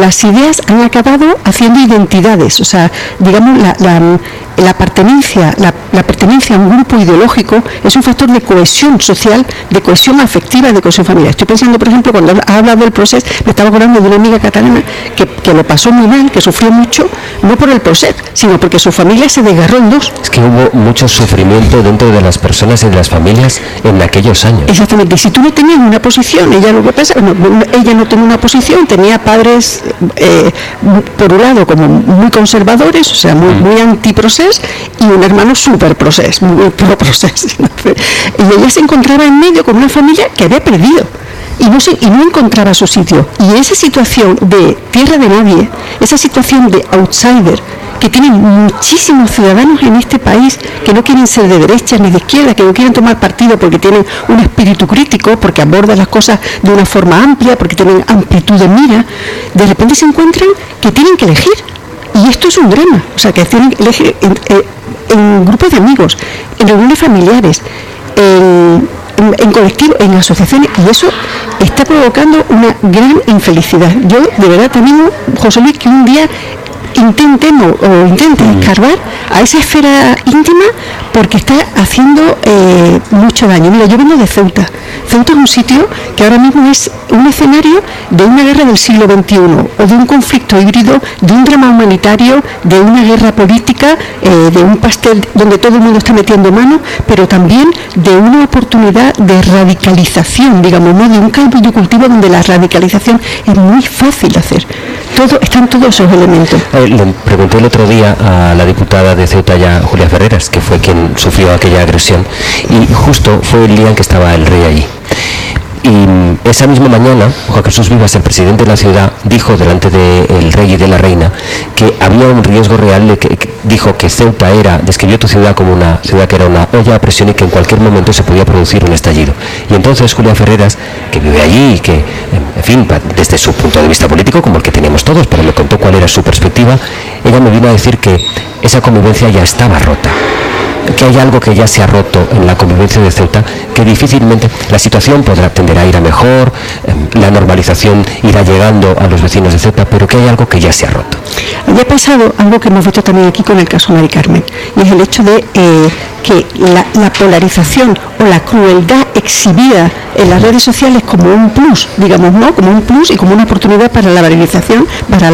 las ideas han acabado haciendo identidades, o sea, digamos, la pertenencia a un grupo ideológico es un factor de cohesión social, de cohesión afectiva, de cohesión familiar. Estoy pensando, por ejemplo, cuando ha hablado del proceso, me estaba acordando de una amiga catalana que lo pasó muy mal, que sufrió mucho, no por el proceso, sino porque su familia se desgarró en dos. Es que hubo mucho sufrimiento dentro de las personas y de las familias en aquellos años. Exactamente, y si tú no tenías una posición, ella no tenía una posición, tenía padres, por un lado, como muy conservadores, o sea, muy anti-proceso, y un hermano súper proceso, muy pro-proceso. Y ella se encontraba en medio con una familia que había perdido y no encontraba su sitio. Y esa situación de tierra de nadie, esa situación de outsider que tienen muchísimos ciudadanos en este país, que no quieren ser de derecha ni de izquierda, que no quieren tomar partido porque tienen un espíritu crítico, porque abordan las cosas de una forma amplia, porque tienen amplitud de mira, de repente se encuentran que tienen que elegir. Y esto es un drama, o sea, que tienen que elegir en grupos de amigos, en reuniones familiares, en colectivos, en asociaciones, y eso está provocando una gran infelicidad. Yo de verdad te animo, José Luis, que un día intente escarbar a esa esfera íntima, porque está haciendo mucho daño. Mira, yo vengo de Ceuta. Ceuta es un sitio que ahora mismo es un escenario de una guerra del siglo XXI, o de un conflicto híbrido, de un drama humanitario, de una guerra política, de un pastel donde todo el mundo está metiendo mano, pero también de una oportunidad de radicalización, digamos, ¿no? De un campo de cultivo donde la radicalización es muy fácil de hacer. Están todos esos elementos. Le pregunté el otro día a la diputada de Ceuta, ya Julia Ferreras, que fue quien sufrió aquella agresión, y justo fue el día en que estaba el rey allí. Y esa misma mañana, Juan Jesús Vivas, el presidente de la ciudad, dijo delante del rey y de la reina que había un riesgo real, dijo que Ceuta describió tu ciudad como una ciudad que era una olla a presión y que en cualquier momento se podía producir un estallido. Y entonces Julia Ferreras, que vive allí y que, en fin, desde su punto de vista político, como el que teníamos todos, pero me contó cuál era su perspectiva, ella me vino a decir que esa convivencia ya estaba rota, que hay algo que ya se ha roto en la convivencia de Ceuta, que difícilmente la situación podrá tender a ir a mejor, la normalización irá llegando a los vecinos de Ceuta, pero que hay algo que ya se ha roto. Ya ha pasado algo que hemos visto también aquí con el caso Mari Carmen, y es el hecho de que la polarización o la crueldad exhibida en las redes sociales como un plus, digamos, ¿no? Como un plus y como una oportunidad para la viralización,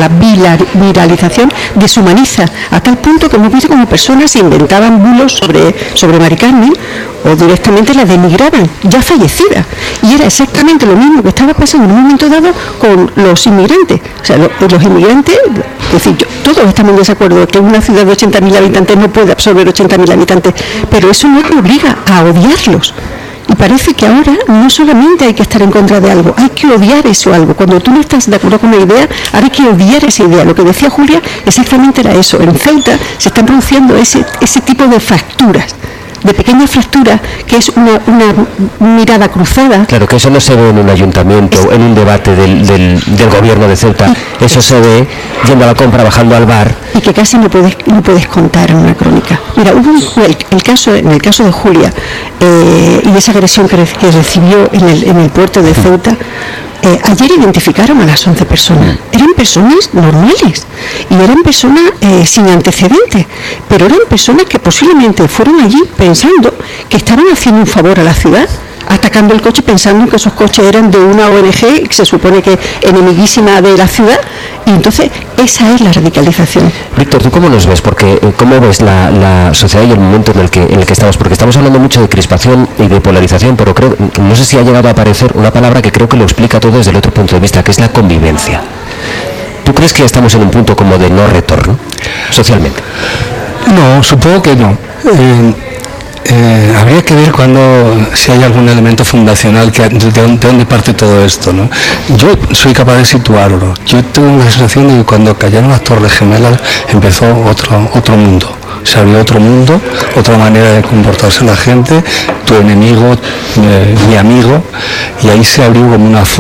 deshumaniza, a tal punto que hemos visto como personas se inventaban bulos sobre Mari Carmen, o directamente la denigraban, ya fallecida. Y era exactamente lo mismo que estaba pasando en un momento dado con los inmigrantes. O sea, los inmigrantes, es decir, todos estamos en desacuerdo que una ciudad de 80.000 habitantes no puede absorber 80.000 habitantes, pero eso no te obliga a odiarlos. Y parece que ahora no solamente hay que estar en contra de algo, hay que odiar eso algo. Cuando tú no estás de acuerdo con una idea, ahora hay que odiar esa idea. Lo que decía Julia exactamente era eso. En Ceuta se están produciendo ese tipo de fracturas, de pequeñas fracturas, que es una mirada cruzada. Claro, que eso no se ve en un ayuntamiento, en un debate del gobierno de Ceuta. Eso se ve yendo a la compra, bajando al bar. Y que casi no puedes contar en una crónica. Mira, hubo en el caso de Julia, y esa agresión que recibió en el puerto de Ceuta. Ayer identificaron a las 11 personas. Eran personas normales y eran personas sin antecedentes, pero eran personas que posiblemente fueron allí pensando que estaban haciendo un favor a la ciudad, atacando el coche pensando que esos coches eran de una ONG que se supone que enemiguísima de la ciudad, y entonces esa es la radicalización. Víctor, ¿tú cómo nos ves? Porque ¿cómo ves la sociedad y el momento en el que estamos? Porque estamos hablando mucho de crispación y de polarización, pero no sé si ha llegado a aparecer una palabra que creo que lo explica todo desde el otro punto de vista, que es la convivencia. ¿Tú crees que ya estamos en un punto como de no retorno socialmente? No, supongo que no. Habría que ver si hay algún elemento fundacional de dónde parte todo esto, ¿no? Yo soy capaz de situarlo. Yo tengo la sensación de que cuando cayeron las Torres Gemelas empezó otro mundo. Se abrió otro mundo, otra manera de comportarse la gente, tu enemigo, mi amigo, y ahí se abrió como una fosa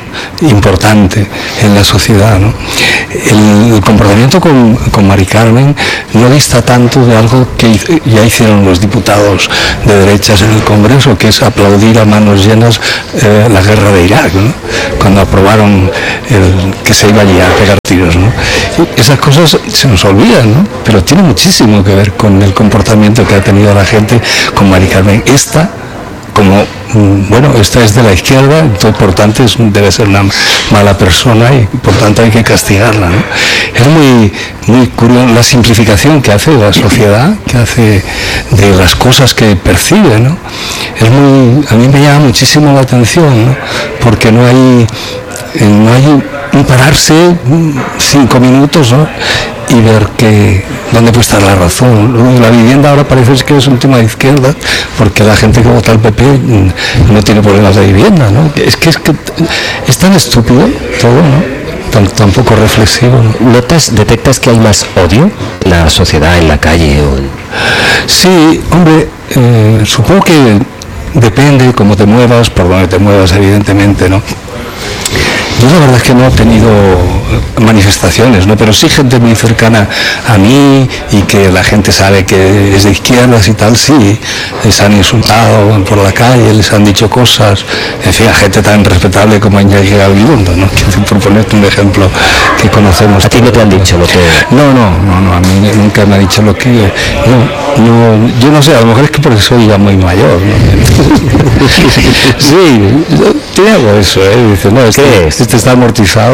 importante en la sociedad, ¿no? El comportamiento con Mari Carmen no dista tanto de algo que ya hicieron los diputados de derechas en el Congreso, que es aplaudir a manos llenas la guerra de Irak, ¿no? Cuando aprobaron que se iba allí a pegar tiros, ¿no? Y esas cosas se nos olvidan, ¿no? Pero tiene muchísimo que ver con el comportamiento que ha tenido la gente con Mari Carmen. Esta es de la izquierda, entonces por tanto debe ser una mala persona y por tanto hay que castigarla, ¿no? Es muy curioso la simplificación que hace de la sociedad, que hace de las cosas que percibe, ¿no? A mí me llama muchísimo la atención, ¿no? Porque no hay un pararse 5 minutos, ¿no? Y ver dónde puede estar la razón. La vivienda ahora parece que es un tema de izquierda, porque la gente que vota al PP no tiene problemas de vivienda, ¿no? Es que es tan estúpido todo, ¿no? Tan poco reflexivo, ¿no? ¿Detectas que hay más odio en la sociedad, en la calle? Sí, hombre, supongo que depende cómo te muevas, por dónde te muevas, evidentemente, ¿no? Yo la verdad es que no he tenido manifestaciones, ¿no? Pero sí gente muy cercana a mí y que la gente sabe que es de izquierdas y tal, sí, les han insultado por la calle, les han dicho cosas, en fin, a gente tan respetable como Iñaki Gabilondo, ¿no? Por ponerte un ejemplo que conocemos. ¿A ti no te han dicho lo que...? No, a mí nunca me ha dicho lo que... No, yo no sé, a lo mejor es que porque soy ya muy mayor, ¿no? Sí, tiene algo de eso, ¿eh? Dice, no, este está amortizado,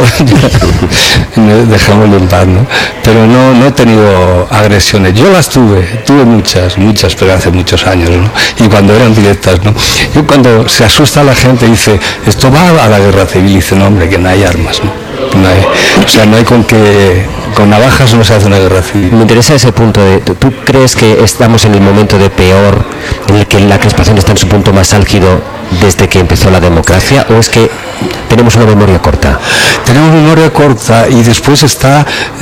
dejámoslo en paz, ¿no? Pero no he tenido agresiones. Yo las tuve muchas, pero hace muchos años, ¿no? Y cuando eran directas, ¿no? Yo cuando se asusta la gente dice, esto va a la guerra civil, y dice, no, hombre, que no hay armas, ¿no? No hay con navajas no se hace una guerra civil. Me interesa ese punto ¿tú crees que estamos en el momento de peor, en el que la crispación está en su punto más álgido desde que empezó la democracia, o es que tenemos una memoria corta? Tenemos memoria corta y después está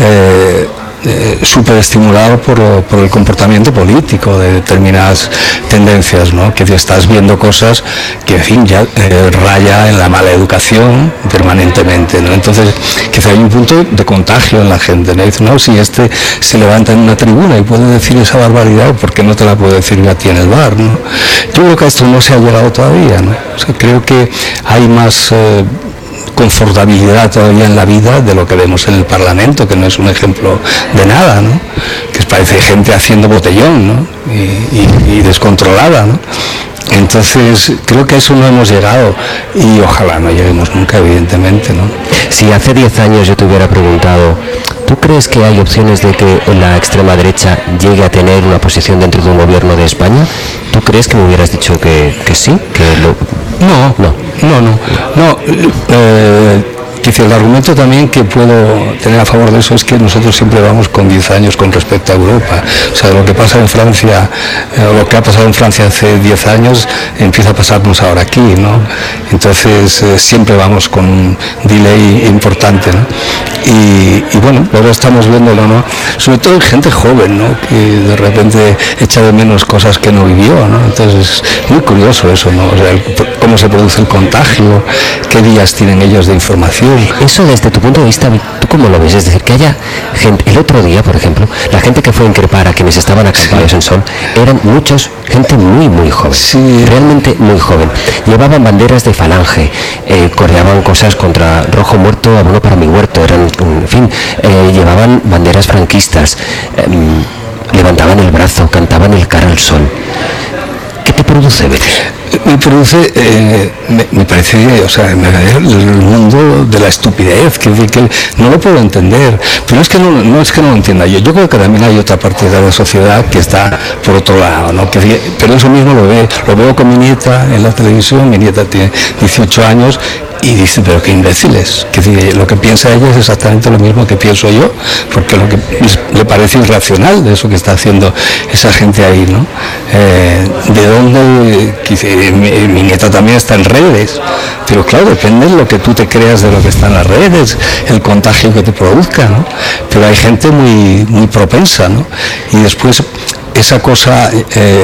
superestimulado por el comportamiento político de determinadas tendencias, ¿no? Que estás viendo cosas que, en fin, ya raya en la mala educación permanentemente, ¿no? Entonces, quizá hay un punto de contagio en la gente, ¿no? Dice, no, si este se levanta en una tribuna y puede decir esa barbaridad, ¿por qué no te la puedo decir a ti en el bar, ¿no? Yo creo que a esto no se ha llegado todavía, ¿no? O sea, creo que hay más confortabilidad todavía en la vida de lo que vemos en el Parlamento, que no es un ejemplo de nada, ¿no? Que parece gente haciendo botellón, ¿no? Y descontrolada, ¿no? Entonces creo que a eso no hemos llegado y ojalá no lleguemos nunca, evidentemente, ¿no? Si hace 10 años yo te hubiera preguntado, ¿tú crees que hay opciones de que la extrema derecha llegue a tener una posición dentro de un gobierno de España? ¿Tú crees que me hubieras dicho que sí? El argumento también que puedo tener a favor de eso es que nosotros siempre vamos con 10 años con respecto a Europa. O sea, lo que pasa en Francia, lo que ha pasado en Francia hace 10 años, empieza a pasarnos ahora aquí, ¿no? Entonces, siempre vamos con un delay importante, ¿no? Y bueno, ahora estamos viéndolo, ¿no? Sobre todo en gente joven, ¿no? Que de repente echa de menos cosas que no vivió, ¿no? Entonces, es muy curioso eso, ¿no? O sea, cómo se produce el contagio, qué días tienen ellos de información. Eso desde tu punto de vista, ¿tú cómo lo ves? Es decir, que haya gente, el otro día, por ejemplo, la gente que fue a increpar a quienes estaban acampados en Sol, eran gente muy joven, sí. Realmente muy joven. Llevaban banderas de Falange, coreaban cosas contra Rojo Muerto, Abono para mi huerto, en fin, llevaban banderas franquistas, levantaban el brazo, cantaban el cara al sol. ¿Qué te produce ver? Me parece, o sea, el mundo de la estupidez, que no lo puedo entender, pero es que no es que no lo entienda yo creo que también hay otra parte de la sociedad que está por otro lado, ¿no? Pero eso mismo lo veo con mi nieta en la televisión. Mi nieta tiene 18 años y dice, pero qué imbéciles, lo que piensa ella es exactamente lo mismo que pienso yo, porque lo que le parece irracional de eso que está haciendo esa gente ahí, ¿no? ¿De dónde? Mi nieta también está en redes, pero claro, depende de lo que tú te creas de lo que está en las redes, el contagio que te produzca, ¿no? Pero hay gente muy propensa, ¿no? Y después esa cosa,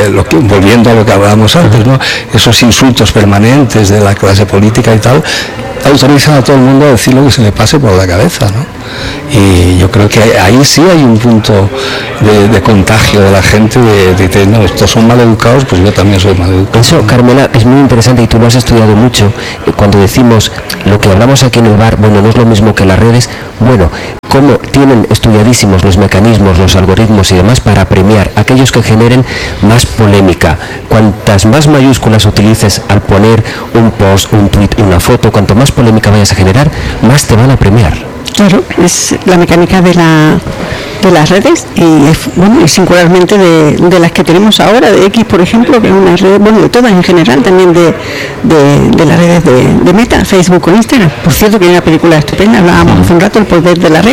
volviendo a lo que hablábamos antes, ¿no? Esos insultos permanentes de la clase política y tal, autorizan a todo el mundo a decir lo que se le pase por la cabeza, ¿no? Y yo creo que ahí sí hay un punto de contagio de la gente, de no, estos son maleducados, pues yo también soy maleducado. Eso, Carmela, es muy interesante y tú lo has estudiado mucho. Cuando decimos lo que hablamos aquí en el bar, bueno, no es lo mismo que las redes, bueno, cómo tienen estudiadísimos los mecanismos, los algoritmos y demás para premiar a aquellos que generen más polémica. Cuantas más mayúsculas utilices al poner un post, un tweet, una foto, cuanto más polémica vayas a generar, más te van a premiar. Claro, es la mecánica de las redes y singularmente de las que tenemos ahora, de X, por ejemplo, que es una red, bueno, de todas en general, también de las redes de Meta, Facebook o Instagram. Por cierto, que hay una película estupenda, hablábamos hace un rato, El poder de la red,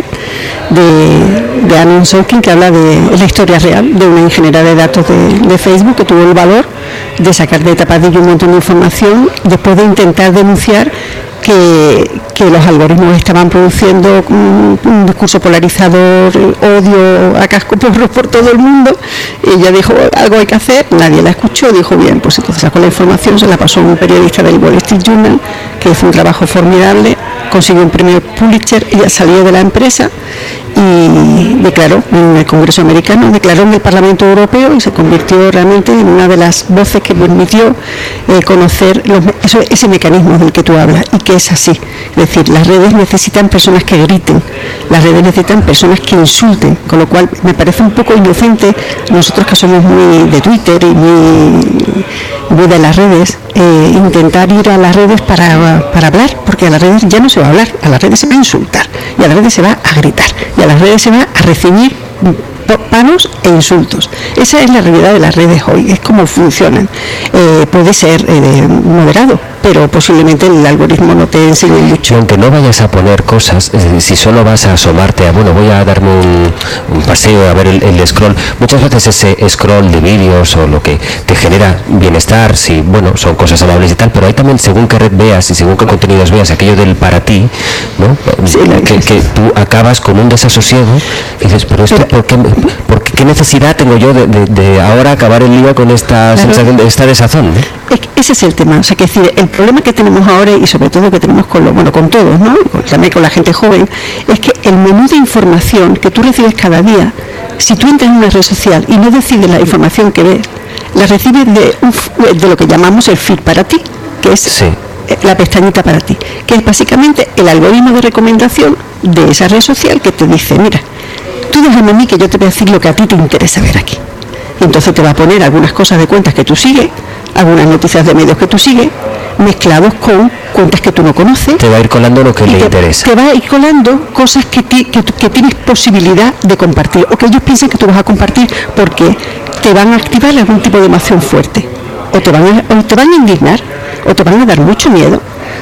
de Aaron Sorkin, que habla de la historia real de una ingeniera de datos de Facebook que tuvo el valor de sacar de tapadillo un montón de información después de intentar denunciar que los algoritmos estaban produciendo un discurso polarizador, odio a casco porro por todo el mundo. Ella dijo, algo hay que hacer, nadie la escuchó, dijo, bien, pues entonces sacó la información, se la pasó a un periodista del Wall Street Journal, que hizo un trabajo formidable, consiguió un premio Pulitzer, ella salió de la empresa y declaró en el Congreso americano, declaró en el Parlamento Europeo y se convirtió realmente en una de las voces que permitió conocer ese mecanismo del que tú hablas y que es así. Es decir, las redes necesitan personas que griten, las redes necesitan personas que insulten, con lo cual me parece un poco inocente nosotros que somos muy de Twitter y muy de las redes, intentar ir a las redes para hablar, porque a las redes ya no se va a hablar, a las redes se va a insultar y a las redes se va a gritar y a las redes se va a recibir palos e insultos. Esa es la realidad de las redes hoy, es como funcionan. Puede ser moderado, pero posiblemente el algoritmo no te enseñe mucho. Y aunque no vayas a poner cosas, si solo vas a asomarte a, bueno, voy a darme un paseo a ver el scroll, muchas veces ese scroll de vídeos o lo que te genera bienestar, sí, bueno, son cosas amables y tal, pero hay también, según qué red veas y según qué contenidos veas, aquello del para ti, ¿no? Sí, que tú acabas con un desasosiego y dices, pero esto, ¿por qué necesidad tengo yo de ahora acabar el día con esta sensación, de esta desazón, ¿no? Ese es el tema, o sea, que decir, el problema que tenemos ahora y sobre todo que tenemos con todos, ¿no? También con la gente joven, es que el menú de información que tú recibes cada día, si tú entras en una red social y no decides la información que ves, la recibes de lo que llamamos el feed para ti, que es sí, la pestañita para ti, que es básicamente el algoritmo de recomendación de esa red social que te dice, mira, tú déjame a mí que yo te voy a decir lo que a ti te interesa ver aquí. Y entonces te va a poner algunas cosas de cuentas que tú sigues, algunas noticias de medios que tú sigues, mezclados con cuentas que tú no conoces. Te va a ir colando lo que le interesa. Te va a ir colando cosas que tienes posibilidad de compartir o que ellos piensan que tú vas a compartir porque te van a activar algún tipo de emoción fuerte. O te van a indignar, o te van a dar mucho miedo,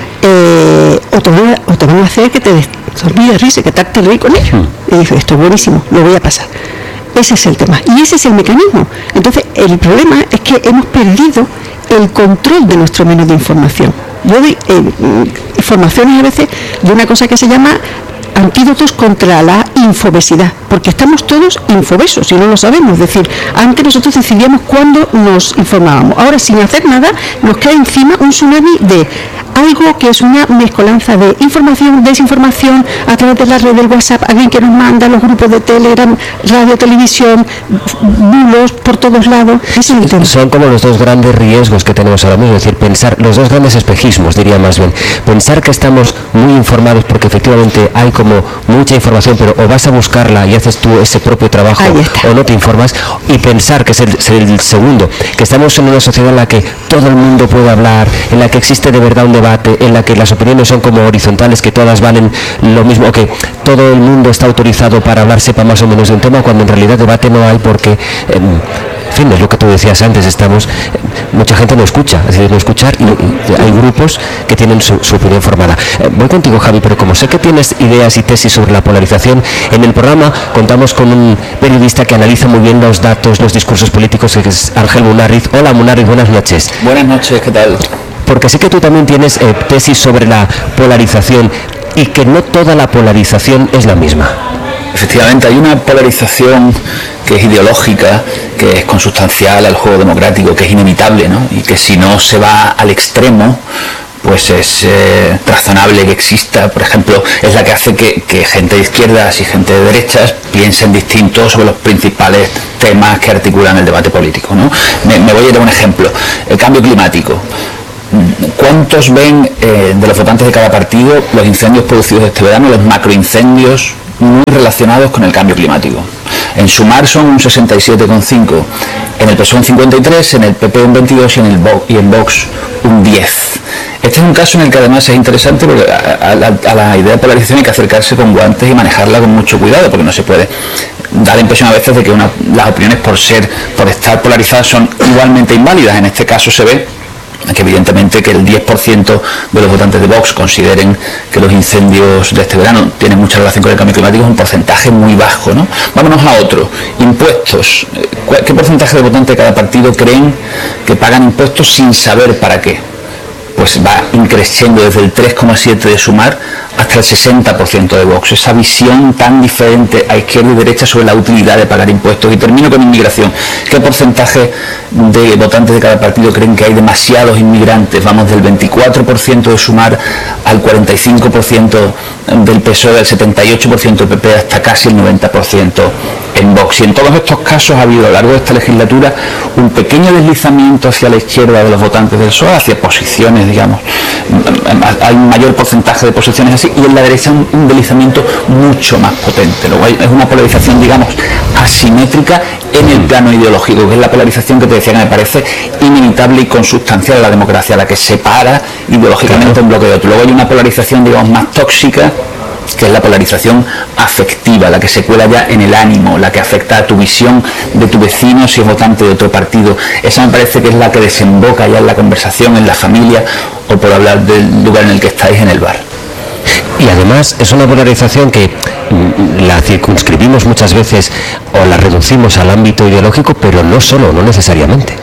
o te van a hacer que te olvides de risa, que te reír con ellos. Y dices, esto es buenísimo, lo voy a pasar. Ese es el tema y ese es el mecanismo. Entonces el problema es que hemos perdido el control de nuestro menú de información. Yo doy informaciones a veces de una cosa que se llama antídotos contra la infobesidad, porque estamos todos infobesos y no lo sabemos. Es decir, antes nosotros decidíamos cuándo nos informábamos, ahora sin hacer nada nos cae encima un tsunami de algo que es una mezcolanza de información, desinformación a través de la red del WhatsApp, alguien que nos manda los grupos de Telegram, radio, televisión, bulos por todos lados. Son como los dos grandes riesgos que tenemos ahora mismo, es decir, pensar, los dos grandes espejismos, diría más bien, pensar que estamos muy informados porque efectivamente hay como mucha información, pero o vas a buscarla y haces tú ese propio trabajo o no te informas, y pensar que es el segundo, que estamos en una sociedad en la que todo el mundo puede hablar, en la que existe de verdad un debate, en la que las opiniones son como horizontales, que todas valen lo mismo, que todo el mundo está autorizado para hablar, sepa más o menos de un tema, cuando en realidad debate no hay porque... en fin, es lo que tú decías antes, mucha gente no escucha, es decir, no escuchar, y hay grupos que tienen su opinión formada. Voy contigo, Javi, pero como sé que tienes ideas y tesis sobre la polarización, en el programa contamos con un periodista que analiza muy bien los datos, los discursos políticos, que es Ángel Munarriz. Hola, Munarriz, buenas noches. Buenas noches, ¿qué tal? Porque sé que tú también tienes tesis sobre la polarización y que no toda la polarización es la misma. Efectivamente, hay una polarización que es ideológica, que es consustancial al juego democrático, que es inevitable, ¿no? Y que si no se va al extremo, pues es razonable que exista. Por ejemplo, es la que hace que gente de izquierdas y gente de derechas piensen distinto sobre los principales temas que articulan el debate político, ¿no? Me voy a dar un ejemplo: el cambio climático. ¿Cuántos ven de los votantes de cada partido los incendios producidos este verano, los macroincendios muy relacionados con el cambio climático? En Sumar son un 67,5, en el PSOE un 53, en el PP un 22 y en Vox un 10. Este es un caso en el que además es interesante porque a la idea de polarización hay que acercarse con guantes y manejarla con mucho cuidado, porque no se puede dar la impresión a veces de que las opiniones por estar polarizadas son igualmente inválidas. En este caso se ve que evidentemente que el 10% de los votantes de Vox consideren que los incendios de este verano tienen mucha relación con el cambio climático es un porcentaje muy bajo, ¿no? Vámonos a otro: impuestos. ¿Qué porcentaje de votantes de cada partido creen que pagan impuestos sin saber para qué? Pues va increciendo desde el 3,7 de Sumar hasta el 60% de Vox. Esa visión tan diferente a izquierda y derecha sobre la utilidad de pagar impuestos. Y termino con inmigración. ¿Qué porcentaje de votantes de cada partido creen que hay demasiados inmigrantes? Vamos del 24% de Sumar al 45% del PSOE, al 78% del PP, hasta casi el 90% en Vox. Y en todos estos casos ha habido a lo largo de esta legislatura un pequeño deslizamiento hacia la izquierda de los votantes del PSOE, hacia posiciones, digamos, hay un mayor porcentaje de posiciones así, y en la derecha un deslizamiento mucho más potente. Luego es una polarización, digamos, asimétrica en el plano ideológico, que es la polarización que te decía que me parece inimitable y consubstancial a la democracia, la que separa ideológicamente un bloque de otro. Luego hay una polarización, digamos, más tóxica, que es la polarización afectiva, la que se cuela ya en el ánimo, la que afecta a tu visión de tu vecino si es votante de otro partido. Esa me parece que es la que desemboca ya en la conversación, en la familia, o por hablar del lugar en el que estáis, en el bar. Y además es una polarización que la circunscribimos muchas veces o la reducimos al ámbito ideológico, pero no solo, no necesariamente.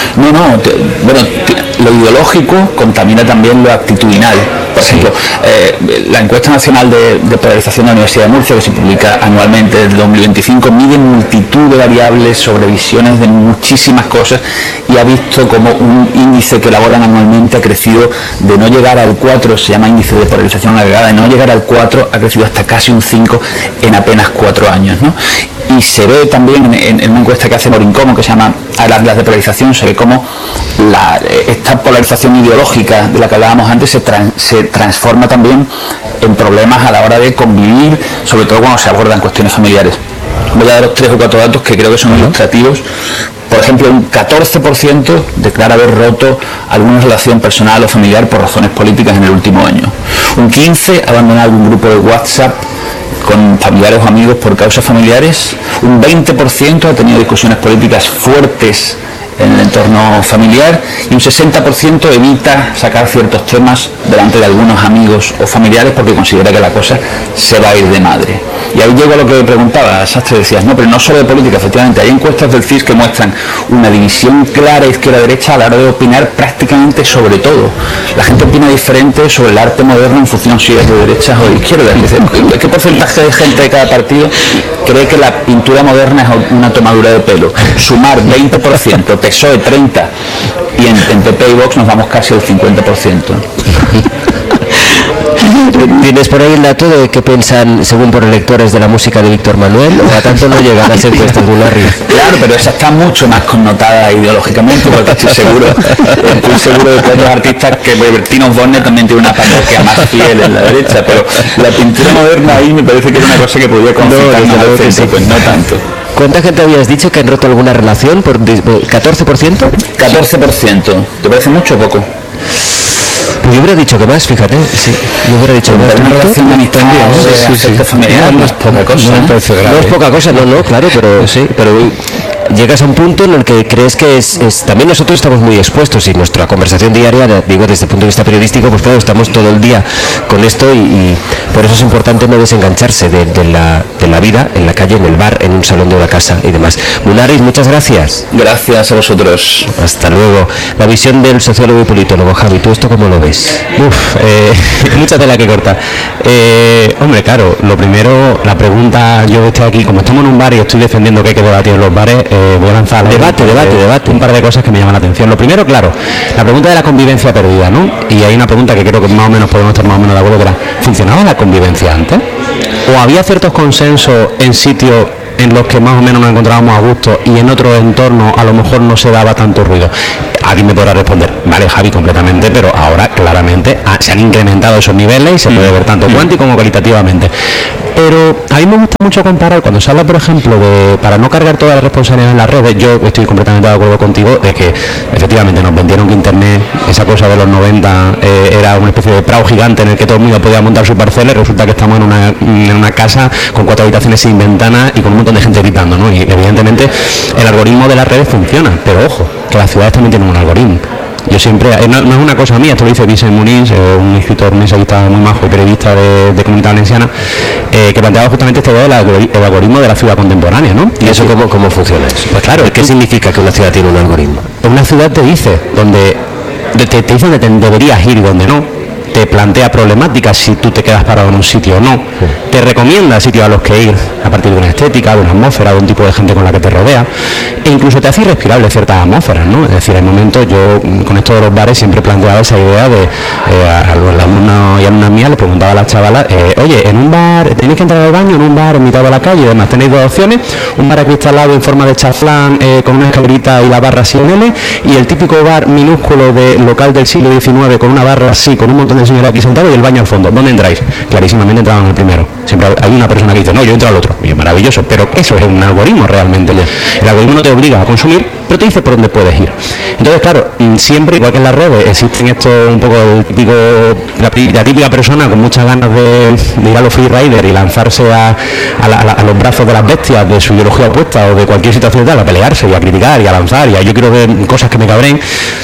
Lo ideológico contamina también lo actitudinal. Por ejemplo, la encuesta nacional de polarización de la Universidad de Murcia, que se publica anualmente desde 2025, mide multitud de variables sobre visiones de muchísimas cosas y ha visto como un índice que elaboran anualmente ha crecido de no llegar al 4, se llama índice de polarización agregada, de no llegar al 4 ha crecido hasta casi un 5 en apenas 4 años, ¿no? Y se ve también en una encuesta que hace Morincomo, que se llama Atlas de polarización, se ve cómo esta polarización ideológica de la que hablábamos antes se transforma también en problemas a la hora de convivir, sobre todo cuando se abordan cuestiones familiares. Voy a daros 3 o 4 datos que creo que son ilustrativos. Por ejemplo, un 14% declara haber roto alguna relación personal o familiar por razones políticas en el último año. Un 15% ha abandonado un grupo de WhatsApp con familiares o amigos por causas familiares. Un 20% ha tenido discusiones políticas fuertes en el entorno familiar, y un 60% evita sacar ciertos temas delante de algunos amigos o familiares porque considera que la cosa se va a ir de madre. Y ahí llego a lo que preguntaba Sastre, decías, no, pero no solo de política, efectivamente, hay encuestas del CIS que muestran una división clara izquierda-derecha a la hora de opinar prácticamente sobre todo. La gente opina diferente sobre el arte moderno en función si es de derechas o de izquierdas. ¿Qué porcentaje de gente de cada partido cree que la pintura moderna es una tomadura de pelo? Sumar 20%, PSOE 30%, y en PP y Vox nos vamos casi al 50%. ¿Tienes por ahí el dato de qué piensan, según por electores, de la música de Víctor Manuel? ¿O a tanto no llegan a ser encuestas de Larry? Claro, pero esa está mucho más connotada ideológicamente, porque estoy seguro de que otros artistas, que Bertino Osborne también tiene una parroquia más fiel en la derecha, pero la pintura moderna ahí me parece que era una cosa que podía concitar pues no tanto. ¿Cuánta gente habías dicho que han roto alguna relación? ¿Por 14%? 14%. ¿Te parece mucho o poco? Yo hubiera dicho que más, fíjate. Sí, yo hubiera dicho más. Una relación de amistad, familiar, no es poca cosa. No es poca cosa, no, claro, pero sí, pero llegas a un punto en el que crees que es también nosotros estamos muy expuestos, y nuestra conversación diaria, digo, desde el punto de vista periodístico, pues claro, estamos todo el día con esto, y por eso es importante no desengancharse de la vida en la calle, en el bar, en un salón de una casa y demás. Munariz, muchas gracias. Gracias a vosotros. Hasta luego. La visión del sociólogo y politólogo. Javi, ¿tú esto cómo lo ves? Mucha tela que corta. Hombre, claro, lo primero, la pregunta, yo estoy aquí, como estamos en un bar y estoy defendiendo que hay que debatir en los bares, voy a lanzar debate. Un par de cosas que me llaman la atención. Lo primero, claro, la pregunta de la convivencia perdida, ¿no? Y hay una pregunta que creo que más o menos podemos estar más o menos de acuerdo, que era, ¿funcionaba la convivencia antes? ¿O había ciertos consensos en sitios en los que más o menos nos encontrábamos a gusto y en otros entornos a lo mejor no se daba tanto ruido? Alguien me podrá responder, vale, Javi, completamente, pero ahora claramente se han incrementado esos niveles y se puede ver tanto cuántico como cualitativamente. Pero a mí me gusta mucho comparar, cuando se habla, por ejemplo, de para no cargar toda la responsabilidad en las redes, yo estoy completamente de acuerdo contigo de que efectivamente nos vendieron que Internet, esa cosa de los 90, era una especie de prado gigante en el que todo el mundo podía montar su parcela, y resulta que estamos en una casa con 4 habitaciones sin ventanas y con un montón de gente gritando, ¿no? Y evidentemente el algoritmo de las redes funciona, pero ojo, que las ciudades también tienen un algoritmo. Yo siempre, no es una cosa mía, esto lo dice Vicent Muniz, un escritor ensayista muy majo y periodista de Comunidad Valenciana, que planteaba justamente este del algoritmo de la ciudad contemporánea, ¿no? ¿Y eso cómo funciona eso? Pues claro, ¿qué significa que una ciudad tiene un algoritmo? Una ciudad te dice donde deberías ir y donde no. Te plantea problemáticas si tú te quedas parado en un sitio o no, te recomienda sitios a los que ir a partir de una estética, de una atmósfera, de un tipo de gente con la que te rodea, e incluso te hace irrespirable ciertas atmósferas, ¿no? Es decir, hay momentos, yo con esto de los bares siempre planteaba esa idea de a los alumnos y alumnas mías les preguntaba a las chavalas, oye, en un bar, ¿tenéis que entrar al baño en un bar en mitad de la calle? Además tenéis 2 opciones, un bar acristalado en forma de chaflán con una escalerita y la barra así en L, y el típico bar minúsculo de local del siglo XIX con una barra así, con un montón de señores aquí sentados y el baño al fondo. ¿Dónde entráis? Clarísimamente entraban en el primero. Siempre hay una persona que dice, no, yo entro al otro. Y es maravilloso, pero eso es un algoritmo realmente. El algoritmo no te obliga a consumir, pero te dice por dónde puedes ir. Entonces, claro, siempre, igual que en las redes, existen esto un poco el típico, la típica persona con muchas ganas de ir a los freeriders y lanzarse a los brazos de las bestias de su ideología opuesta o de cualquier situación tal, a pelearse y a criticar y a lanzar y a yo quiero ver cosas que me cabren.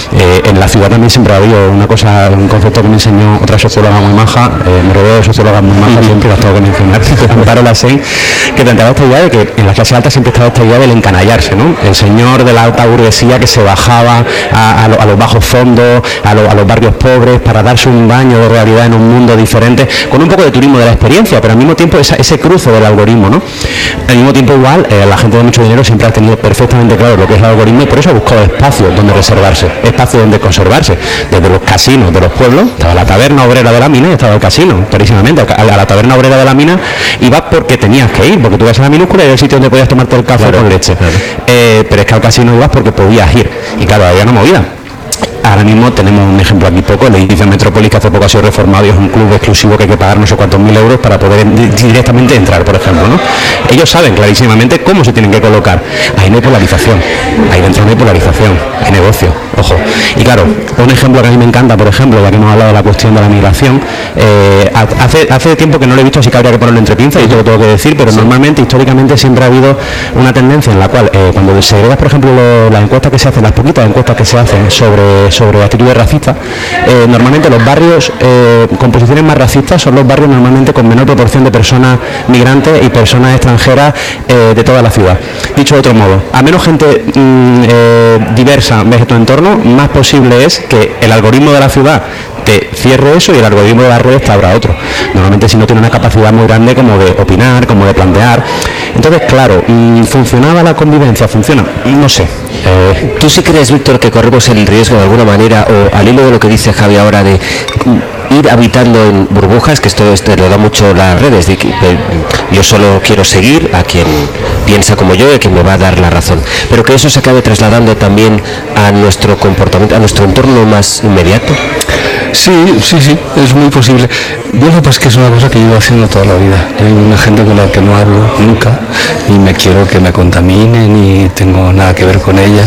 En la ciudad también siempre ha habido una cosa, un concepto que me enseñó otra socióloga muy maja, me rodeo de sociólogas muy majas, siempre las tengo que mencionar, Amparo Lassein, que planteaba esta idea de que en la clase alta siempre estaba esta idea del encanallarse, ¿no? El señor de la alta burguesía que se bajaba a los bajos fondos, a los barrios pobres, para darse un baño de realidad en un mundo diferente, con un poco de turismo de la experiencia, pero al mismo tiempo ese cruce del algoritmo, ¿no? Al mismo tiempo igual, la gente de mucho dinero siempre ha tenido perfectamente claro lo que es el algoritmo y por eso ha buscado espacios donde reservarse, espacios donde conservarse. Desde los casinos de los pueblos, estaba la taberna obrera de la mina y estaba el casino, clarísimamente. A la taberna obrera de la mina ibas porque tenías que ir, porque tú ibas a la minúscula y era el sitio donde podías tomarte el café con leche. Claro. Pero es que al casino ibas porque podías ir. Y claro, había una movida. Ahora mismo tenemos un ejemplo aquí poco, el edificio Metrópolis, que hace poco ha sido reformado y es un club exclusivo que hay que pagar no sé cuántos mil euros para poder directamente entrar, por ejemplo, ¿no? Ellos saben clarísimamente cómo se tienen que colocar. Ahí no hay polarización, ahí dentro no hay polarización, hay negocio, ojo. Y claro, un ejemplo que a mí me encanta, por ejemplo, ya que hemos hablado de la cuestión de la migración, hace tiempo que no lo he visto, así que habría que ponerlo entre pinzas y esto lo tengo que decir, pero normalmente, históricamente, siempre ha habido una tendencia en la cual, cuando segregas, por ejemplo, las encuestas que se hacen, las poquitas encuestas que se hacen sobre actitudes racistas, normalmente los barrios con posiciones más racistas son los barrios normalmente con menor proporción de personas migrantes y personas extranjeras de toda la ciudad. Dicho de otro modo, a menos gente diversa ves tu entorno, más posible es que el algoritmo de la ciudad te cierre eso y el algoritmo de las redes te abra otro. Normalmente si no tiene una capacidad muy grande como de opinar, como de plantear. Entonces, claro, ¿funcionaba la convivencia? ¿Funciona? No sé. ¿Tú sí crees, Víctor, que corremos el riesgo de alguna manera, o al hilo de lo que dice Javi ahora, de ir habitando en burbujas, que esto lo da mucho las redes, de que yo solo quiero seguir a quien piensa como yo y a quien me va a dar la razón, pero que eso se acabe trasladando también a nuestro comportamiento, a nuestro entorno más inmediato? Sí, es muy posible. Yo lo que pasa es que es una cosa que llevo haciendo toda la vida. Hay una gente con la que no hablo nunca, ni me quiero que me contamine, ni tengo nada que ver con ella.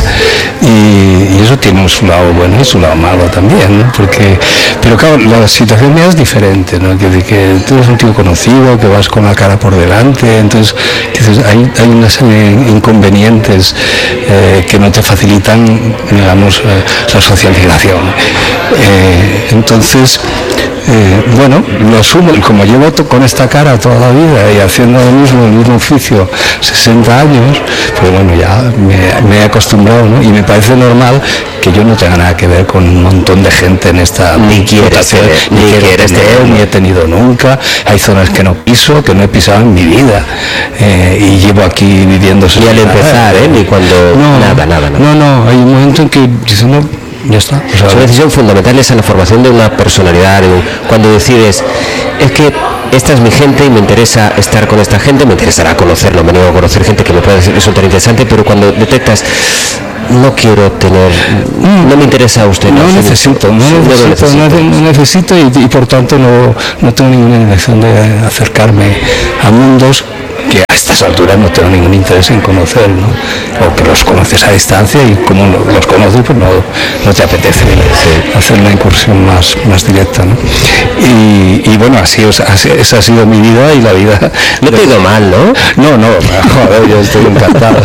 Y eso tiene su lado bueno y su lado malo también, ¿no? Pero claro, la situación mía es diferente, ¿no? Que tú eres un tío conocido, que vas con la cara por delante, entonces hay una serie de inconvenientes que no te facilitan, digamos, la socialización. Entonces, bueno, lo asumo, como llevo con esta cara toda la vida y haciendo lo mismo, el mismo oficio 60 años, pues bueno, ya me he acostumbrado, ¿no? Y me parece normal que yo no tenga nada que ver con un montón de gente en esta votación, ni he tenido nunca. Hay zonas que no piso, que no he pisado en mi vida, y llevo aquí viviendo. Ni al empezar, ni cuando nada. No, hay un momento en que dices, no, ya está. O sea, es una decisión fundamental, es en la formación de una personalidad, cuando decides, es que esta es mi gente y me interesa estar con esta gente, me interesará conocerlo, me niego a conocer gente que me pueda resultar interesante, pero cuando detectas, no quiero tener, no me interesa a usted, no necesito y por tanto no tengo ninguna intención de acercarme a mundos que a estas alturas no tengo ningún interés en conocer, ¿no? O que los conoces a distancia y como los conoces, pues no te apetece hacer una incursión más directa, ¿no? Y bueno, esa ha sido mi vida y la vida... No te ha ido mal, ¿no? No, joder, yo estoy encantado.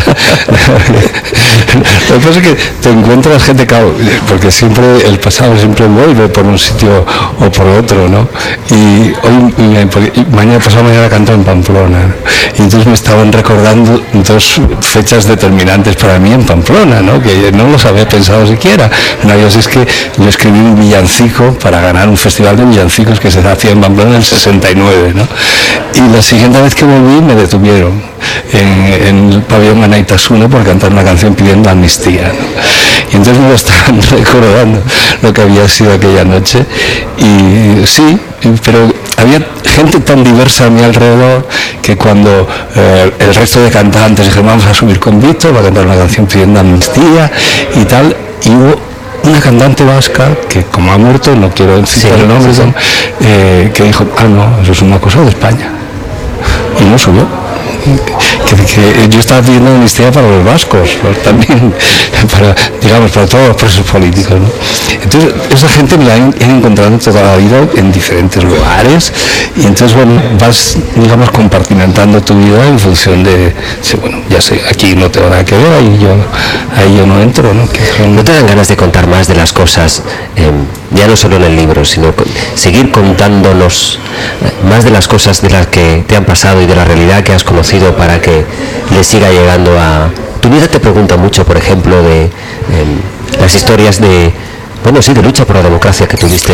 Lo que pasa es que te encuentras gente, claro, porque siempre el pasado siempre vuelve por un sitio o por otro, ¿no? Y pasado mañana canto en Pamplona, ¿no? Y entonces me estaban recordando dos fechas determinantes para mí en Pamplona, ¿no? Que no los había pensado siquiera. Una de ellas es que yo escribí un villancico para ganar un festival de villancicos que se hacía en Pamplona en el 69, ¿no? Y la siguiente vez que volví me detuvieron en el pabellón Anaitasuna por cantar una canción pidiendo amnistía, ¿no? Y entonces me lo estaban recordando lo que había sido aquella noche, y sí, pero había gente tan diversa a mi alrededor que cuando el resto de cantantes dijeron vamos a subir con Víctor, va a cantar una canción pidiendo amnistía y tal, y hubo una cantante vasca que, como ha muerto, no quiero citar el nombre, que dijo, no, eso es una cosa de España, y no subió. Que yo estaba pidiendo amnistía para los vascos, pues, también para todos los presos políticos, ¿no? Entonces esa gente me la he encontrado toda la vida en diferentes lugares, y entonces bueno, vas compartimentando tu vida en función de, bueno, ya sé, aquí no tengo nada que ver, ahí yo no entro, ¿no? ¿No te dan ganas de contar más de las cosas, ya no solo en el libro, sino seguir contándonos más de las cosas de las que te han pasado y de la realidad que has conocido para que le siga llegando a... Tu vida te pregunta mucho, por ejemplo, de las historias de lucha por la democracia que tuvisteis.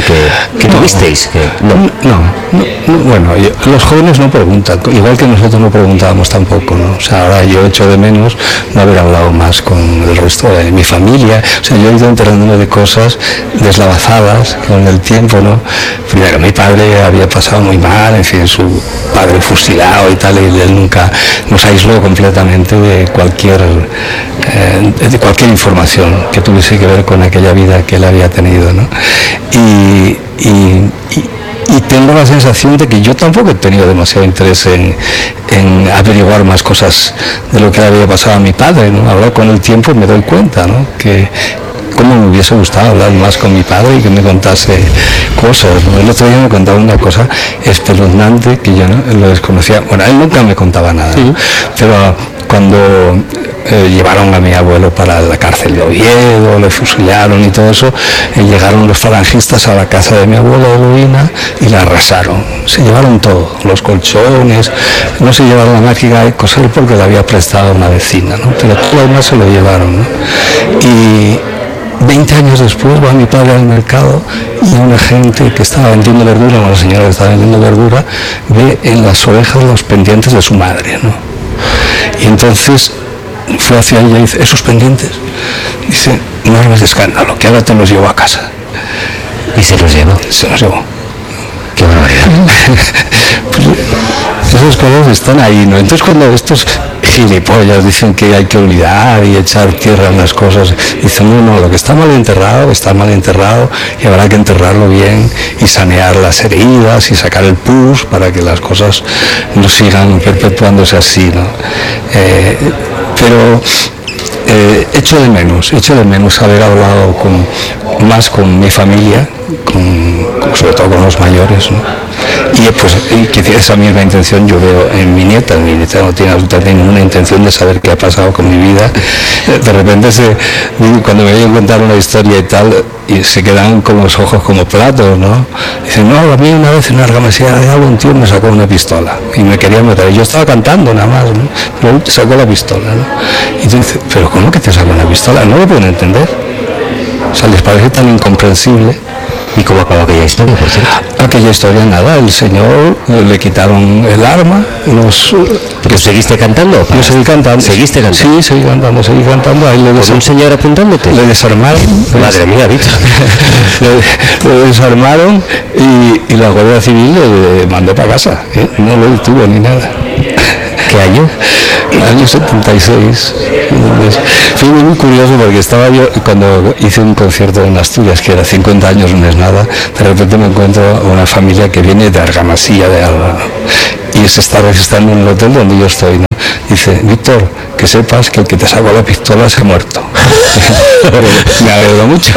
Bueno, los jóvenes no preguntan, igual que nosotros no preguntábamos tampoco, ¿no? O sea, ahora yo echo de menos no haber hablado más con el resto de mi familia. O sea, yo he ido enterándome de cosas deslavazadas con el tiempo, ¿no? Primero, mi padre había pasado muy mal, en fin, su padre fusilado y tal, y él nunca nos aisló completamente de cualquier información que tuviese que ver con aquella vida que él había tenido, ¿no? Y tengo la sensación de que yo tampoco he tenido demasiado interés en averiguar más cosas de lo que le había pasado a mi padre, ¿no? Ahora con el tiempo me doy cuenta, ¿no? Que cómo me hubiese gustado hablar más con mi padre y que me contase cosas, ¿no? El otro día me contaba una cosa espeluznante que yo no lo desconocía. Bueno, él nunca me contaba nada, ¿no? Pero cuando llevaron a mi abuelo para la cárcel de Oviedo, le fusilaron y todo eso, llegaron los falangistas a la casa de mi abuelo de Luina y la arrasaron. Se llevaron todo, los colchones, no se llevaron la máquina de coser porque la había prestado a una vecina, ¿no? Pero todo lo demás se lo llevaron, ¿no? Y 20 años después va mi padre al mercado y una gente que estaba vendiendo verdura, una señora que estaba vendiendo verdura, ve en las orejas los pendientes de su madre, ¿no? Y entonces fue hacia ella y dice, esos pendientes, dice, no hables de escándalo, que ahora te los llevo a casa. ¿Y se los llevó? Se los llevó. Qué barbaridad. Pues esas cosas están ahí, ¿no? Entonces cuando estos gilipollas dicen que hay que olvidar y echar tierra en las cosas, dicen, no, lo que está mal enterrado y habrá que enterrarlo bien y sanear las heridas y sacar el pus para que las cosas no sigan perpetuándose así, ¿no? Pero echo de menos haber hablado más con mi familia, con sobre todo con los mayores, ¿no? Y pues esa misma intención yo veo en mi nieta. Mi nieta no tiene absolutamente ninguna intención de saber qué ha pasado con mi vida. De repente cuando me oyen contar una historia y tal, y se quedan con los ojos como platos, ¿no? Dicen, no, a mí una vez en una argamasilla de agua un tío me sacó una pistola y me quería matar. Y yo estaba cantando nada más, ¿no? Pero te sacó la pistola, ¿no? Y tú dices, ¿pero cómo que te sacó una pistola? No lo pueden entender. O sea, les parece tan incomprensible. ¿Y cómo acabó aquella historia, por cierto? Aquella historia, nada, el señor le quitaron el arma, ¿Pero seguiste cantando? Yo seguí cantando. ¿Seguiste cantando? Sí, seguí cantando. Ahí ¿Con un señor apuntándote? Le desarmaron. Madre mía, Víctor. le desarmaron y la Guardia Civil le mandó para casa, ¿eh? No lo detuvo ni nada. ¿Qué año? Año 76. Fue muy curioso porque estaba yo, cuando hice un concierto en Asturias, que era 50 años, no es nada, de repente me encuentro una familia que viene de Argamasilla de Alba, ¿no? Y esta vez están en el hotel donde yo estoy, ¿no? Dice, Víctor, que sepas que el que te sacó la pistola se ha muerto. Me alegro mucho.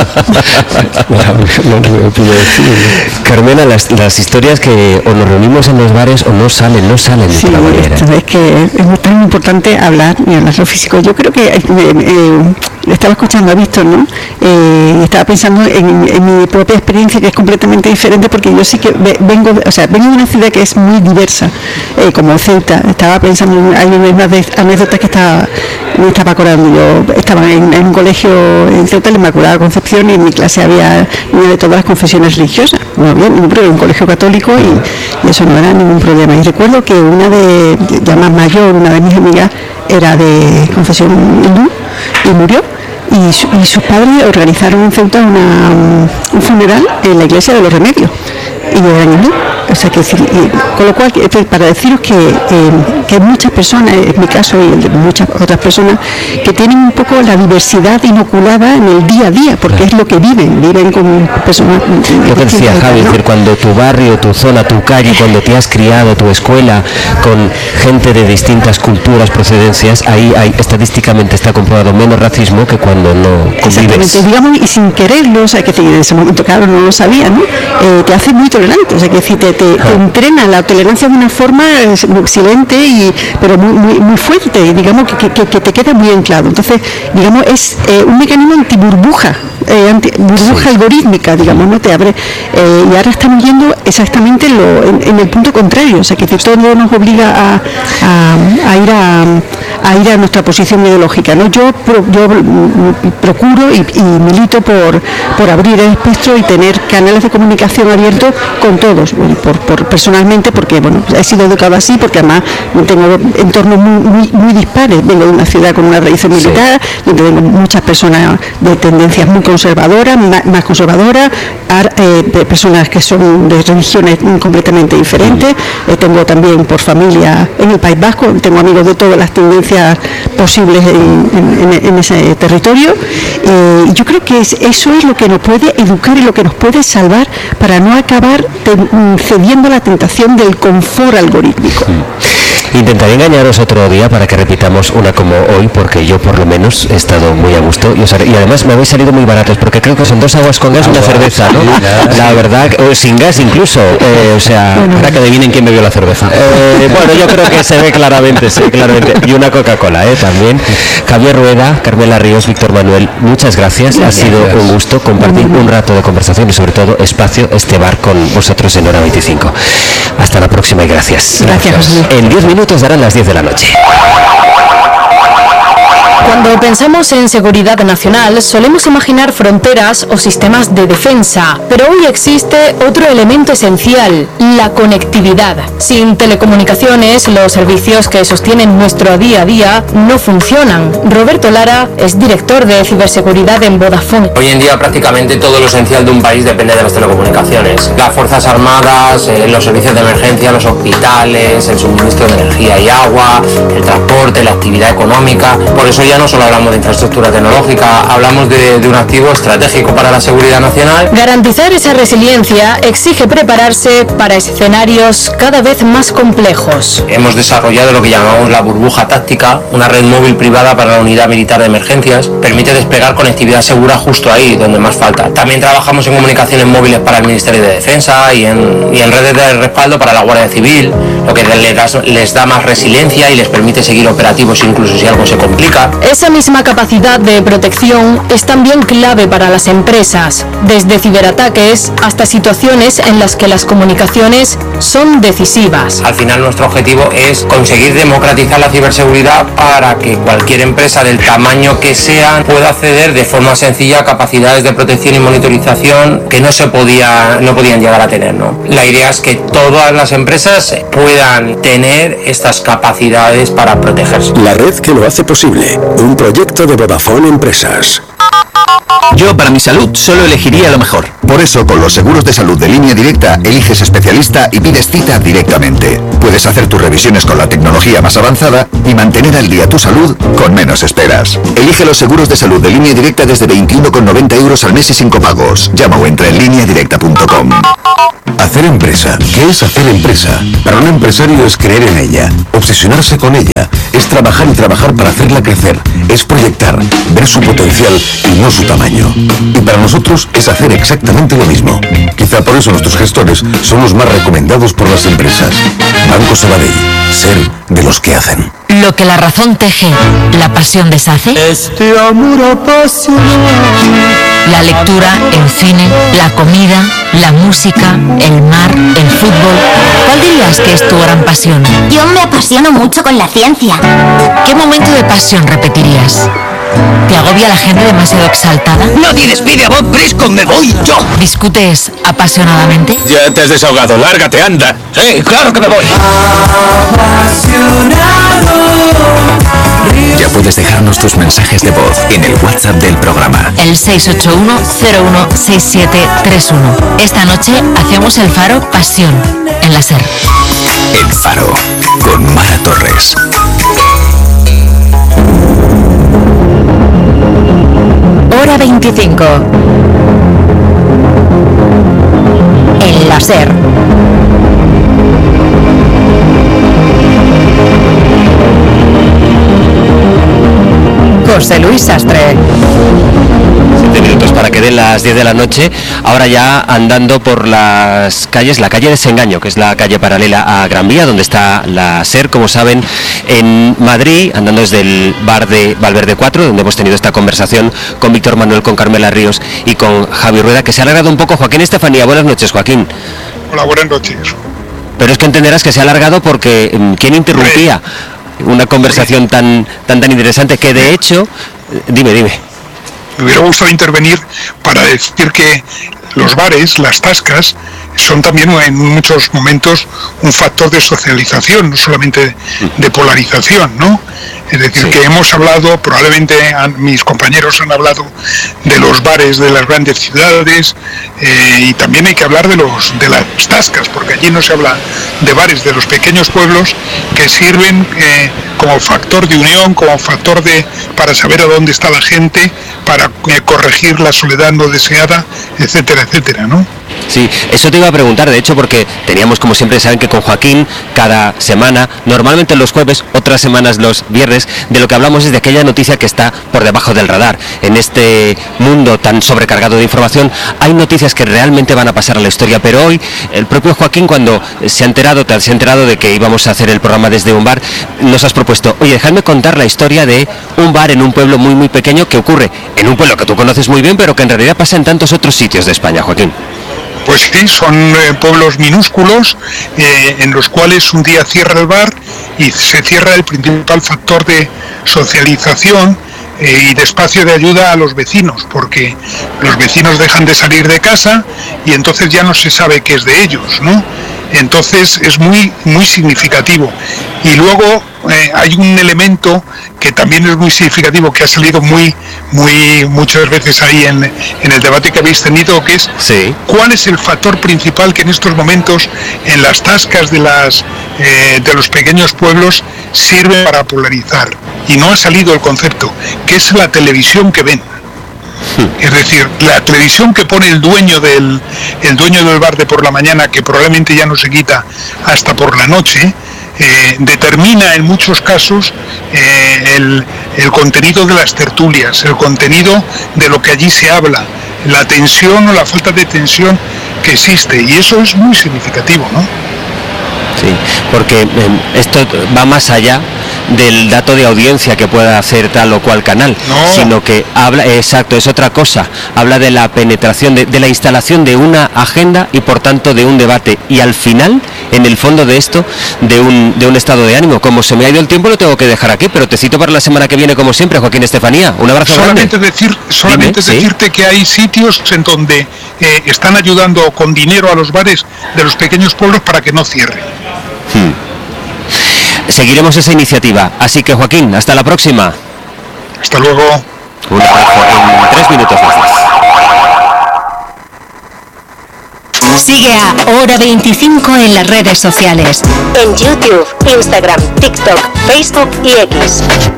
No pude decir. Carmela, las historias que o nos reunimos en los bares o no salen de otra manera. Es que es tan importante hablar lo físico. Yo creo que estaba escuchando a Víctor, ¿no? Estaba pensando en mi propia experiencia, que es completamente diferente, porque yo sí que vengo de una ciudad que es muy diversa, como Ceuta. Estaba pensando, hay unas anécdotas que me estaba acordando. Yo estaba en un colegio en Ceuta, la Inmaculada Concepción, y en mi clase había niños de todas las confesiones religiosas. No había ningún problema, un colegio católico, y eso no era ningún problema. Y recuerdo que una ya más mayor, una de mis amigas, era de confesión hindú y murió. Y sus padres organizaron en Ceuta un funeral en la iglesia de los Remedios, y eran hindú. O sea, con lo cual, para deciros que hay muchas personas, en mi caso y el de muchas otras personas, que tienen un poco la diversidad inoculada en el día a día, porque es lo que viven con personas. Lo que decía Javi, es decir, cuando tu barrio, tu zona, tu calle, cuando te has criado, tu escuela, con gente de distintas culturas, procedencias, ahí estadísticamente está comprobado menos racismo que cuando no convives. Exactamente, digamos, y sin quererlo, o sea, que en ese momento, claro, no lo sabía, ¿no? Te hace muy tolerante, o sea, que si te entrena la tolerancia de una forma silente, pero muy fuerte, y digamos que te queda muy anclado. Entonces, digamos, es un mecanismo antiburbuja, burbuja algorítmica, digamos, no te abre. Y ahora estamos yendo exactamente en el punto contrario, o sea, que todo nos obliga a ir a nuestra posición ideológica, ¿no? Yo procuro y milito por abrir el espectro y tener canales de comunicación abiertos con todos, personalmente, porque bueno, he sido educado así, porque además tengo entornos muy dispares. Vengo de una ciudad con una raíz militar, donde tengo muchas personas de tendencias muy conservadoras, más conservadoras, personas que son de religiones completamente diferentes. Tengo también por familia en el País Vasco, tengo amigos de todas las tendencias posibles en ese territorio. Yo creo que eso es lo que nos puede educar y lo que nos puede salvar para no acabar cediendo a la tentación del confort algorítmico. Intentaré engañaros otro día para que repitamos una como hoy, porque yo por lo menos he estado muy a gusto y además me habéis salido muy baratos, porque creo que son 2 aguas con gas y una cerveza, ¿no? La verdad, o sin gas incluso, o sea... Para que adivinen quién bebió la cerveza. Bueno, yo creo que se ve claramente, y una Coca-Cola, también. Javier Rueda, Carmela Ríos, Víctor Manuel, muchas gracias. Ha sido un gusto compartir un rato de conversación y sobre todo espacio, este bar con vosotros en Hora 25. Hasta la próxima y gracias. Gracias. En 10 minutos darán las 10 de la noche. Cuando pensamos en seguridad nacional, solemos imaginar fronteras o sistemas de defensa, pero hoy existe otro elemento esencial, la conectividad. Sin telecomunicaciones, los servicios que sostienen nuestro día a día no funcionan. Roberto Lara es director de ciberseguridad en Vodafone. Hoy en día prácticamente todo lo esencial de un país depende de las telecomunicaciones. Las Fuerzas Armadas, los servicios de emergencia, los hospitales, el suministro de energía y agua, el transporte, la actividad económica. Por eso ya ya no solo hablamos de infraestructura tecnológica, hablamos de un activo estratégico para la seguridad nacional. Garantizar esa resiliencia exige prepararse para escenarios cada vez más complejos. Hemos desarrollado lo que llamamos la burbuja táctica, una red móvil privada para la unidad militar de emergencias. Permite desplegar conectividad segura justo ahí, donde más falta. También trabajamos en comunicaciones móviles para el Ministerio de Defensa y en redes de respaldo para la Guardia Civil, lo que les da más resiliencia y les permite seguir operativos incluso si algo se complica. Esa misma capacidad de protección es también clave para las empresas, desde ciberataques hasta situaciones en las que las comunicaciones son decisivas. Al final nuestro objetivo es conseguir democratizar la ciberseguridad para que cualquier empresa del tamaño que sea pueda acceder de forma sencilla a capacidades de protección y monitorización que no podían llegar a tener, ¿no? La idea es que todas las empresas puedan tener estas capacidades para protegerse. La red que lo hace posible, un proyecto de Vodafone Empresas. Yo, para mi salud, solo elegiría lo mejor. Por eso, con los seguros de salud de Línea Directa, eliges especialista y pides cita directamente. Puedes hacer tus revisiones con la tecnología más avanzada y mantener al día tu salud con menos esperas. Elige los seguros de salud de Línea Directa desde 21,90 euros al mes y sin copagos. Llama o entra en lineadirecta.com. Hacer empresa. ¿Qué es hacer empresa? Para un empresario es creer en ella, obsesionarse con ella, es trabajar y trabajar para hacerla crecer, es proyectar, ver su potencial y no su tamaño. Y para nosotros es hacer exactamente lo mismo. Quizá por eso nuestros gestores son los más recomendados por las empresas. Banco Sabadell, ser de los que hacen. Lo que la razón teje, la pasión deshace. Este amor apasionado. La lectura, el cine, la comida, la música, el mar, el fútbol. ¿Cuál dirías que es tu gran pasión? Yo me apasiono mucho con la ciencia. ¿Qué momento de pasión repetirías? ¿Te agobia la gente demasiado exaltada? ¡Nadie despide a Bob Briscoe! ¡Me voy yo! ¿Discutes apasionadamente? Ya te has desahogado. ¡Lárgate, anda! ¡Sí, claro que me voy! Ya puedes dejarnos tus mensajes de voz en el WhatsApp del programa. El 681-016731. Esta noche hacemos el Faro Pasión, en la SER. El Faro, con Mara Torres. Hora 25. En la SER. José Luis Sastre. 7 minutos para que den las 10 de la noche. Ahora ya andando por las calles, la calle de Desengaño, que es la calle paralela a Gran Vía, donde está la SER, como saben, en Madrid, andando desde el bar de Valverde 4, donde hemos tenido esta conversación con Víctor Manuel, con Carmela Ríos y con Javi Rueda, que se ha alargado un poco. Joaquín Estefanía, buenas noches, Joaquín. Hola, buenas noches. Pero es que entenderás que se ha alargado porque ¿quién interrumpía una conversación tan interesante que de hecho... Dime. Me hubiera gustado intervenir para decir que los bares, las tascas, son también en muchos momentos un factor de socialización, no solamente de polarización, ¿no? Es decir, que hemos hablado, probablemente mis compañeros han hablado de los bares de las grandes ciudades, y también hay que hablar de las tascas, porque allí no se habla de bares de los pequeños pueblos que sirven como factor de unión, como factor para saber a dónde está la gente, para corregir la soledad no deseada, etcétera, etcétera, ¿no? Sí, eso te iba a preguntar, de hecho, porque teníamos, como siempre saben, que con Joaquín cada semana, normalmente los jueves, otras semanas los viernes, de lo que hablamos es de aquella noticia que está por debajo del radar. En este mundo tan sobrecargado de información, hay noticias que realmente van a pasar a la historia, pero hoy el propio Joaquín, cuando se ha enterado de que íbamos a hacer el programa desde un bar, nos has propuesto, oye, dejadme contar la historia de un bar en un pueblo muy muy pequeño que ocurre en un pueblo que tú conoces muy bien, pero que en realidad pasa en tantos otros sitios de España, Joaquín. Pues sí, son pueblos minúsculos en los cuales un día cierra el bar y se cierra el principal factor de socialización y de espacio de ayuda a los vecinos, porque los vecinos dejan de salir de casa y entonces ya no se sabe qué es de ellos, ¿no? Entonces es muy significativo. Y luego hay un elemento que también es muy significativo, que ha salido muchas veces ahí en el debate que habéis tenido, que es cuál es el factor principal que en estos momentos en las tascas de los pequeños pueblos sirve para polarizar. Y no ha salido el concepto, que es la televisión que ven. Es decir, la televisión que pone el dueño del bar de por la mañana, que probablemente ya no se quita hasta por la noche, determina en muchos casos el contenido de las tertulias, el contenido de lo que allí se habla, la tensión o la falta de tensión que existe, y eso es muy significativo, ¿no? Sí, porque esto va más allá del dato de audiencia que pueda hacer tal o cual canal, sino que habla, exacto, es otra cosa, habla de la penetración, de la instalación de una agenda y por tanto de un debate, y al final, en el fondo de esto, de un estado de ánimo. Como se me ha ido el tiempo, lo tengo que dejar aquí, pero te cito para la semana que viene, como siempre, Joaquín Estefanía. Un abrazo grande. Solamente decirte que hay sitios en donde están ayudando con dinero a los bares de los pequeños pueblos para que no cierren. Seguiremos esa iniciativa. Así que, Joaquín, hasta la próxima. Hasta luego. Un abrazo en 3 minutos más. Sigue a Hora 25 en las redes sociales. En YouTube, Instagram, TikTok, Facebook y X.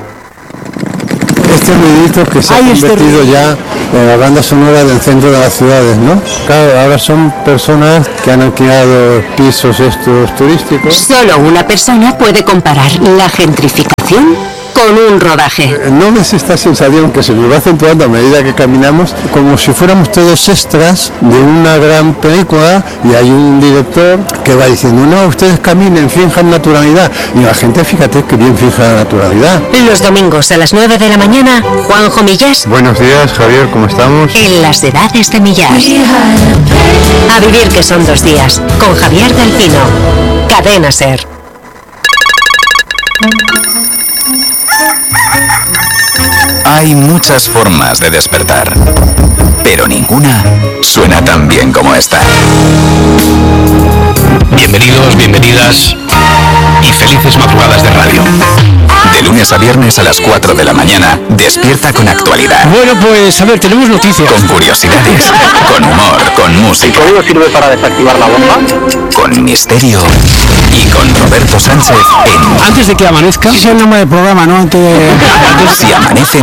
Este ruidito que se ha convertido ya en la banda sonora del centro de las ciudades, ¿no? Claro, ahora son personas que han alquilado pisos estos turísticos. Solo una persona puede comparar la gentrificación con un rodaje. ¿No ves esta sensación que se nos va acentuando a medida que caminamos, como si fuéramos todos extras de una gran película, y hay un director que va diciendo, no, ustedes caminen, finjan naturalidad, y la gente, fíjate que bien fija la naturalidad. Los domingos a las 9 de la mañana, Juanjo Millás. Buenos días, Javier, ¿cómo estamos? En las edades de Millás. A vivir, que son 2 días, con Javier del Pino. Cadena SER. Hay muchas formas de despertar, pero ninguna suena tan bien como esta. Bienvenidos, bienvenidas y felices madrugadas de radio. De lunes a viernes a las 4 de la mañana, despierta con actualidad. Bueno, pues a ver, tenemos noticias. Con curiosidades, con humor, con música. ¿El código sirve para desactivar la bomba? Con misterio y con Roberto Sánchez en... Antes de que amanezca. Sí, es el nombre del programa, ¿no? Si amanece